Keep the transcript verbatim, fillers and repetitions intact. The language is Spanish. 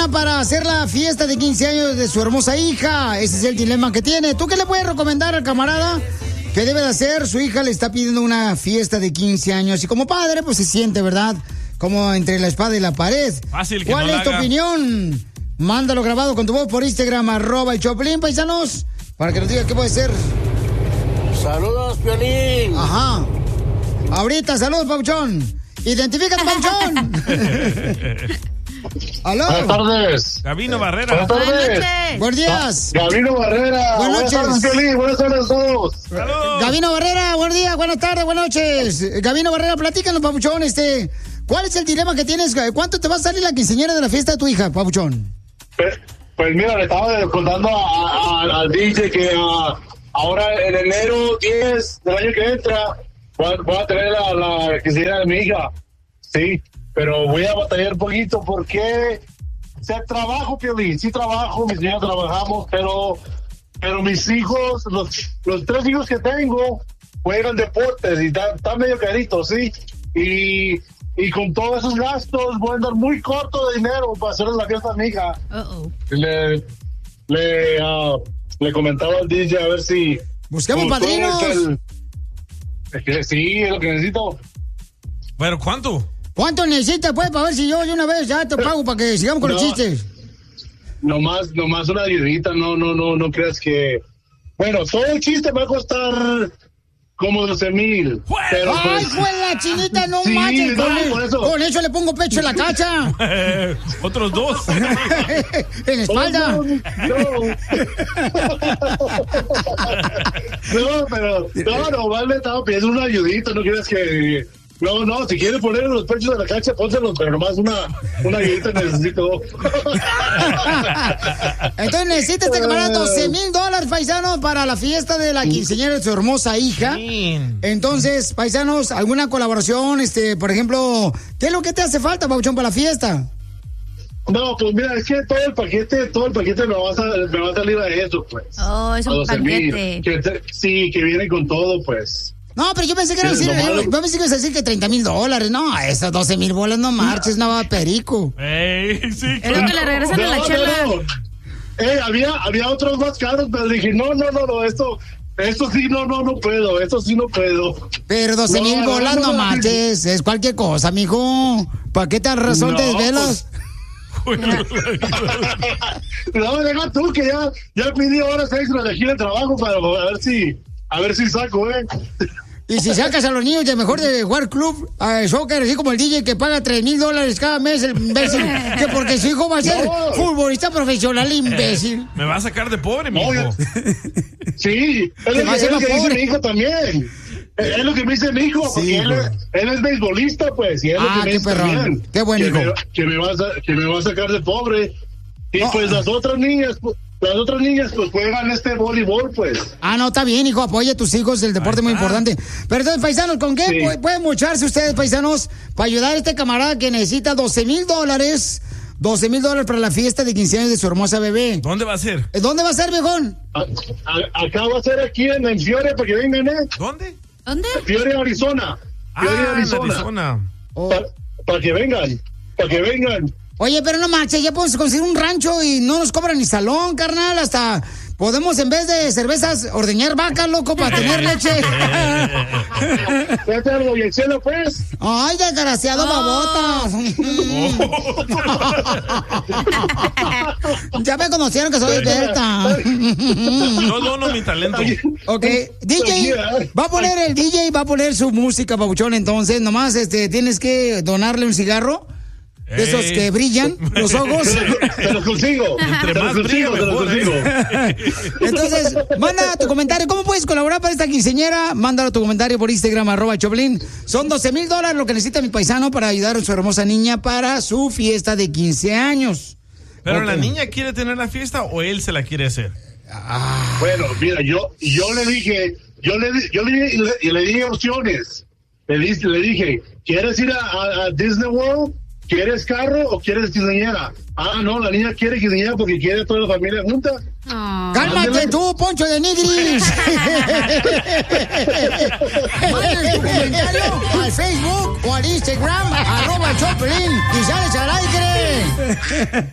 lana para hacer la fiesta de quince años de su hermosa hija. Ese es el dilema que tiene. ¿Tú qué le puedes recomendar al camarada? ¿Qué debe de hacer? Su hija le está pidiendo una fiesta de quince años y como padre, pues se siente, ¿verdad? Como entre la espada y la pared. Fácil que ¿Cuál no es la tu haga. opinión? Mándalo grabado con tu voz por Instagram, arroba el Choplin, paisanos, para que nos diga qué puede ser. Saludos, Piolín. Ajá. Ahorita, saludos, Pauchón. Identifícate, Pauchón. Aló. Buenas tardes. Gabino Barrera. Buenas tardes. Buenos días. Gabino Barrera. Buenas noches. Buenas tardes, Piolín. Buenas tardes a todos. Saludos. Gabino Barrera, buenos días, buenas tardes, buenas noches. Gabino Barrera, platícanos, Papuchón, este, ¿cuál es el dilema que tienes? ¿Cuánto te va a salir la quinceañera de la fiesta de tu hija, Papuchón? Pues, pues mira, le estaba contando a- a- al D J que ah, ahora en enero diez del año que entra voy a, voy a tener la, la quinceañera de mi hija. Sí, pero voy a batallar un poquito porque o sea, trabajo, Piolín, sí trabajo, mis niños trabajamos, pero pero mis hijos, los, los tres hijos que tengo, juegan deportes y están está medio caritos, ¿sí? Y, y con todos esos gastos voy a andar muy corto de dinero para hacer la fiesta a mi hija. Uh-oh. Le, le, ah, le comentaba al D J a ver si... Busquemos pues, padrinos. todo es el- es que sí, es lo que necesito. ¿Pero cuánto? ¿Cuánto necesitas, pues, para ver si yo de una vez ya te pago para que sigamos con los No. chistes? Nomás, nomás una ayudita, no, no, no, no creas que... Bueno, todo el chiste va a costar como doce mil. Pero ¡Ay, pues, pues la chinita, no sí, manches! no, Con, por eso. con eso le pongo pecho en la cacha. Otros dos. En la espalda. No, no. No, pero no, no, le estaba pidiendo una ayudita, no quieres que... No, no, si quieres poner los pechos de la cancha, pónselos, pero nomás una, una ayudita necesito. Entonces necesita este camarada doce mil dólares, paisanos, para la fiesta de la quinceañera de su hermosa hija. Entonces, paisanos, ¿alguna colaboración? Este, por ejemplo, ¿qué es lo que te hace falta, Pauchón, para la fiesta? No, pues mira, es que todo el paquete, todo el paquete me va a, sal- me va a salir a eso, pues. Oh, es A un doce mil. paquete. Que te- sí, que viene con todo, pues. No, pero yo pensé que era Sí, decir, lo malo. yo pensé que ibas a decir que treinta mil dólares. No, esos doce mil bolas no marches, no va perico. Ey, sí, Es lo que le regresan a la chela. no. Eh, había, había otros más caros, pero dije, no, no, no, no, esto, esto sí, no, no, no puedo, esto sí no puedo. Pero doce mil No, bolas no, no no, marches, es cualquier cosa, mijo. ¿Para qué tal razón te No, desvelas? No, deja tú que ya, ya pedí horas extra de aquí de trabajo para a ver si, a ver si saco, eh. Y si sacas a los niños de mejor de jugar club, a soccer, así como el D J que paga tres mil dólares cada mes, el imbécil, que porque su hijo va a ser No. futbolista profesional, imbécil. Me va a sacar de pobre, No, mijo. ya- Sí, es Te lo va a que, hacer es lo más que dice pobre. mi hijo también. Es es lo que me dice mi hijo, porque Sí, él, güey. es, él es beisbolista, pues, y es lo Ah, que me qué dice perrón. también. Qué buen que hijo. Me, que, me va a, sa- que me va a sacar de pobre. Y No. pues las otras niñas, pues, las otras niñas, pues, juegan este voleibol, pues. Ah, no, está bien, hijo, apoya a tus hijos, el deporte es muy Ahí está. importante. Pero entonces, paisanos, ¿con qué Sí. pu- pueden mocharse ustedes, paisanos, para ayudar a este camarada que necesita doce mil dólares? doce mil dólares para la fiesta de quince años de su hermosa bebé. ¿Dónde va a ser? ¿Dónde va a ser, viejón? A- a- acá va a ser aquí en, en Fiore, para que vengan, ¿eh? ¿Dónde? ¿Dónde? Fiore, Arizona. Fiore, Ah, en Arizona. Arizona. Oh. Para que vengan, para que vengan. Oye, pero no marches, ya podemos conseguir un rancho y no nos cobran ni salón, carnal, hasta podemos en vez de cervezas ordeñar vacas, loco, para tener leche. Ya te hago bien, cielo, pues. Ay, desgraciado Oh. babotas. Ya me conocieron que soy Berta. Yo dono mi talento. Ok, D J, va a poner el D J, va a poner su música, papuchón, entonces, nomás este, tienes que donarle un cigarro, de esos Ey. que brillan, los ojos. Te los consigo. Entre te más los consigo, brilla, te los mejor, consigo. ¿eh? Entonces, manda tu comentario. ¿Cómo puedes colaborar para esta quinceañera? Mándalo tu comentario por Instagram, arroba Choplin. Son doce mil dólares lo que necesita mi paisano para ayudar a su hermosa niña para su fiesta de quince años. ¿Pero Ok. la niña quiere tener la fiesta o él se la quiere hacer? Bueno, mira, yo, yo le dije, yo le, di- yo le, le, le di opciones. Le, di- le dije, ¿quieres ir a, a- a Disney World? ¿Quieres carro o quieres quinceañera? Ah, no, la niña quiere quinceañera porque quiere a toda la familia junta. Oh. ¡Cálmate tú, Poncho de Nigris! Manda tu comentario al Facebook o al Instagram, arroba Choplin, y sales al aire.